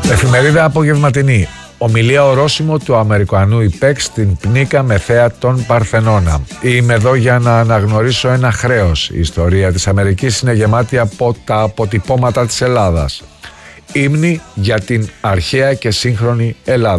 Εφημερίδα απογευματινή. Ομιλία ορόσημο του Αμερικανού υπέκ στην Πνίκα με θέα των Παρθενώνα. Είμαι εδώ για να αναγνωρίσω ένα χρέος. Η ιστορία της Αμερικής είναι γεμάτη από τα αποτυπώματα της Ελλάδας. Ύμνη για την αρχαία και σύγχρονη Ελλάδα.